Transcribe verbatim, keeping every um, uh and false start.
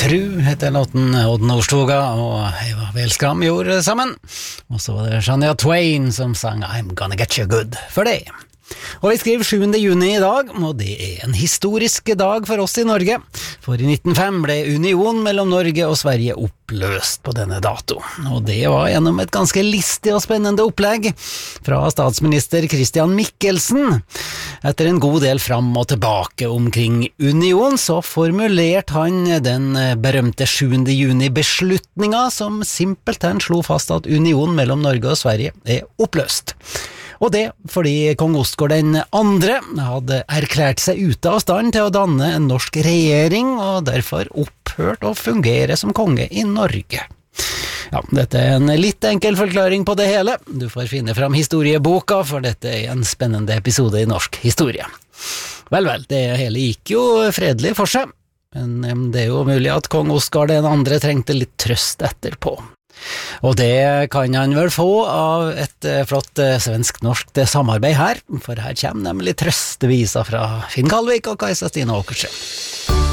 fru heter låten Odd Nordstoga og Eva Welskram gjorde sammen. Og så var det Shania Twain som sang I'm Gonna Get You Good for det. Og vi skriver sjuende juni i dag, og det er en historisk dag for oss i Norge. For i nitten null fem ble union mellom Norge og Sverige oppløst på denne dato. Og det var gjennom et ganske listig og spennende opplegg fra statsminister Christian Michelsen. Etter en god del fram og tilbake omkring union, så formulerte han den berømte sjuende juni-beslutninga som simpelthen slo fast at union mellom Norge og Sverige er oppløst. Og det fordi kong Oscar den andre hadde erklært seg ute av stand til å danne en norsk regjering, og derfor opphørt å fungere som konge i Norge. Ja, dette er en litt enkel forklaring på det hele. Du får finne fram historieboka, for dette er en spennende episode i norsk historie. Vel, vel, det hele gikk jo fredelig for seg, men det er jo mulig at kong Oscar den andre trengte litt trøst etterpå. Og det kan han vel få av et flott svensk-norsk samarbeid her, for her kommer nemlig trøsteviser fra Finn Kalvik og Kajsa Stina Åkersen.